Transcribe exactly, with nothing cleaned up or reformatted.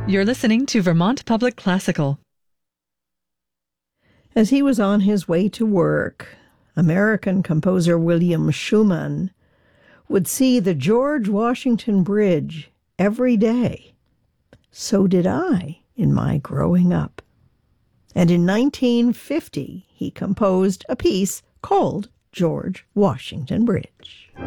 You're listening to Vermont Public Classical. As he was on his way to work, American composer William Schumann would see the George Washington Bridge every day. So did I in my growing up. And in nineteen fifty, he composed a piece called George Washington Bridge.